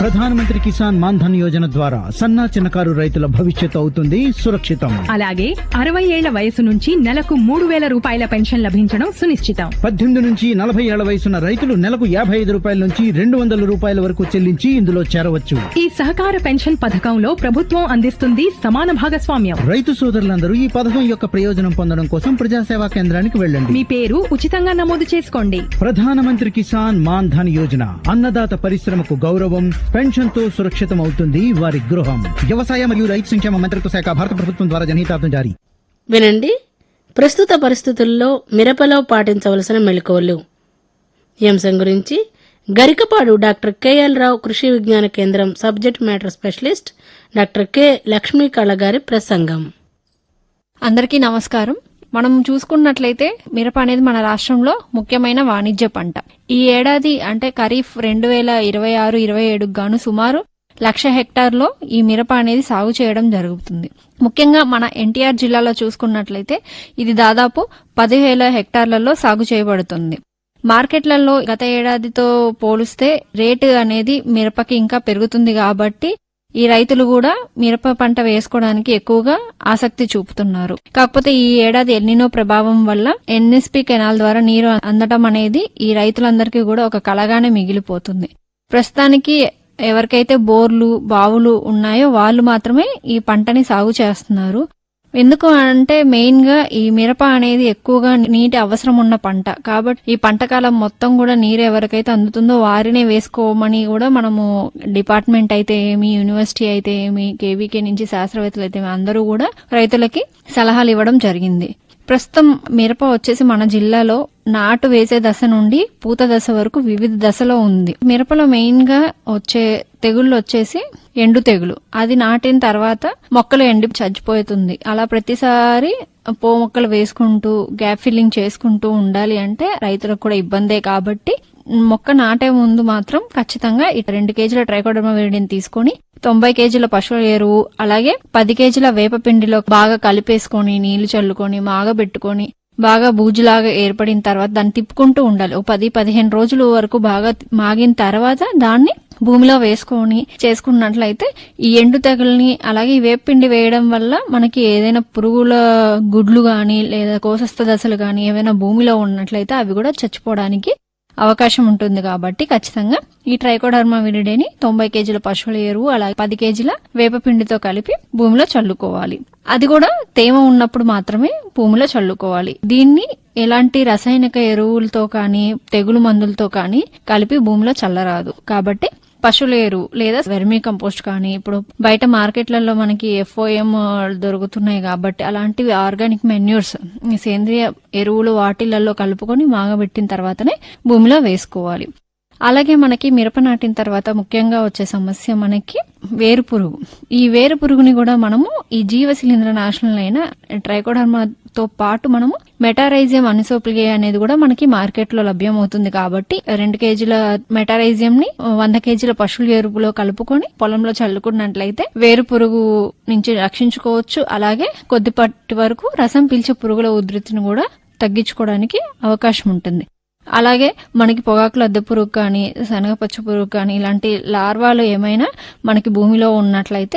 ప్రధానమంత్రి కిసాన్ మాన్ ధన్ యోజన ద్వారా సన్న చిన్నకారు రైతుల భవిష్యత్తు అవుతుంది సురక్షితం. అలాగే 60 ఏళ్ల వయసు నుంచి నెలకు 3,000 రూపాయల పెన్షన్ లభించడం సునిశ్చితం. 18 నుంచి 40 ఏళ్ల వయసున్న రైతులు నెలకు 55 రూపాయల నుంచి 200 రూపాయల వరకు చెల్లించి ఇందులో చేరవచ్చు. ఈ సహకార పెన్షన్ పథకంలో ప్రభుత్వం అందిస్తుంది సమాన భాగస్వామ్యం. రైతు సోదరులందరూ ఈ పథకం యొక్క ప్రయోజనం పొందడం కోసం ప్రజాసేవా కేంద్రానికి వెళ్ళండి. మీ పేరు ఉచితంగా నమోదు చేసుకోండి. ప్రధానమంత్రి కిసాన్ మాన్ ధన్ యోజన అన్నదాత పరిశ్రమకు గౌరవం, పెన్షన్ తో సురక్షితం అవుతుంది వారి గృహం. వ్యవసాయ మరియు రైతు సంక్షేమ మంత్రిత్వ శాఖ, భారత ప్రభుత్వం ద్వారా జనహితార్థం జారీ. వినండి, ప్రస్తుత పరిస్థితుల్లో మిరపలో పాటించవలసిన మెళకువలు ఈ అంశం గురించి గరికపాడు డాక్టర్ కెఎల్ రావు కృషి విజ్ఞాన కేంద్రం subject matter specialist doctor K Lakshmi కళ గారి ప్రసంగం. అందరికీ నమస్కారం. మనం చూసుకున్నట్లయితే మిరప అనేది మన రాష్ట్రంలో ముఖ్యమైన వాణిజ్య పంట. ఈ ఏడాది అంటే ఖరీఫ్ 2026-27 గాను సుమారు 1,00,000 హెక్టార్లో ఈ మిరప అనేది సాగు చేయడం జరుగుతుంది. ముఖ్యంగా మన ఎన్టీఆర్ జిల్లాలో చూసుకున్నట్లయితే ఇది దాదాపు 10,000 హెక్టార్లలో సాగు చేయబడుతుంది. మార్కెట్లలో గత ఏడాదితో పోలిస్తే రేటు అనేది మిరపకి ఇంకా పెరుగుతుంది కాబట్టి ఈ రైతులు కూడా మిరప పంట వేసుకోవడానికి ఎక్కువగా ఆసక్తి చూపుతున్నారు. కాకపోతే ఈ ఏడాది ఎల్నినో ప్రభావం వల్ల ఎన్ఎస్పి కెనాల్ ద్వారా నీరు అందడం అనేది ఈ రైతులందరికీ కూడా ఒక కలగానే మిగిలిపోతుంది. ప్రస్తుతానికి ఎవరికైతే బోర్లు, బావులు ఉన్నాయో వాళ్ళు మాత్రమే ఈ పంటని సాగు చేస్తున్నారు. ఎందుకు అంటే మెయిన్ గా ఈ మిరప అనేది ఎక్కువగా నీటి అవసరం ఉన్న పంట కాబట్టి ఈ పంట కాలం మొత్తం కూడా నీరు ఎవరికైతే అందుతుందో వారినే వేసుకోమని కూడా మనము డిపార్ట్మెంట్ అయితే ఏమి, యూనివర్సిటీ అయితే ఏమి, కేవీకే నుంచి శాస్త్రవేత్తలు అయితే అందరూ కూడా రైతులకి సలహాలు ఇవ్వడం జరిగింది. ప్రస్తుతం మిరప వచ్చేసి మన జిల్లాలో నాటు వేసే దశ నుండి పూత దశ వరకు వివిధ దశలో ఉంది. మిరపలో మెయిన్ గా వచ్చే తెగుళ్ళు వచ్చేసి ఎండు తెగులు. అది నాటిన తర్వాత మొక్కలు ఎండి చచ్చిపోతుంది. అలా ప్రతిసారి మొక్కలు వేసుకుంటూ గ్యాప్ ఫిల్లింగ్ చేసుకుంటూ ఉండాలి అంటే రైతులకు కూడా ఇబ్బందే కాబట్టి మొక్క నాటే ముందు మాత్రం ఖచ్చితంగా 2 కేజీల ట్రైకోడర్మా విరిడిని తీసుకొని 90 కేజీల పశువుల ఎరువు అలాగే 10 కేజీల వేపపిండిలో బాగా కలిపేసుకొని నీళ్లు చల్లుకొని మాగబెట్టుకొని బాగా బూజులాగా ఏర్పడిన తర్వాత దాన్ని తిప్పుకుంటూ ఉండాలి. 10-15 రోజుల వరకు బాగా మాగిన తర్వాత దాన్ని భూమిలో వేసుకొని చేసుకున్నట్లయితే ఈ ఎండు తెగుల్ని అలాగే ఈ వేపపిండి వేయడం వల్ల మనకి ఏదైనా పురుగుల గుడ్లు గాని లేదా కోసస్థ దశలు గాని ఏవైనా భూమిలో ఉన్నట్లయితే అవి కూడా చచ్చిపోవడానికి అవకాశం ఉంటుంది. కాబట్టి ఖచ్చితంగా ఈ ట్రైకోడర్మా విరిడేని 90 కేజీల పశువుల ఎరువు అలాగే 10 కేజీల వేపపిండితో కలిపి భూమిలో చల్లుకోవాలి. అది కూడా తేమ ఉన్నప్పుడు మాత్రమే భూమిలో చల్లుకోవాలి. దీన్ని ఎలాంటి రసాయనిక ఎరువులతో కానీ తెగులు మందులతో కానీ కలిపి భూమిలో చల్లరాదు. కాబట్టి పశువుల ఎరువు లేదా వెర్మీ కంపోస్ట్ కానీ ఇప్పుడు బయట మార్కెట్లలో మనకి FOM దొరుకుతున్నాయి కాబట్టి అలాంటివి ఆర్గానిక్ మెన్యూర్స్ సేంద్రియ ఎరువులు వాటిలలో కలుపుకొని మాగబెట్టిన తర్వాతనే భూమిలో వేసుకోవాలి. అలాగే మనకి మిరప నాటిన తర్వాత ముఖ్యంగా వచ్చే సమస్య మనకి వేరు పురుగు. ఈ వేరు పురుగుని కూడా మనము ఈ జీవ శిలీంద్ర నాశనం అయిన ట్రైకోడర్మాతో పాటు మనము మెటారైజియం అనిసోప్లిగే అనేది కూడా మనకి మార్కెట్ లో లభ్యమవుతుంది. కాబట్టి 2 కేజీల మెటారైజియం ని 100 కేజీల పశువుల ఎరువులో కలుపుకొని పొలంలో చల్లుకున్నట్లయితే వేరు పురుగు నుంచి రక్షించుకోవచ్చు. అలాగే కొద్దిపాటి వరకు రసం పీల్చే పురుగుల ఉధృతిని కూడా తగ్గించుకోవడానికి అవకాశం ఉంటుంది. అలాగే మనకి పొగాకు లద్దె పురుగు కానీ శనగపచ్చ పురుగు కానీ ఇలాంటి లార్వాలు ఏమైనా మనకి భూమిలో ఉన్నట్లయితే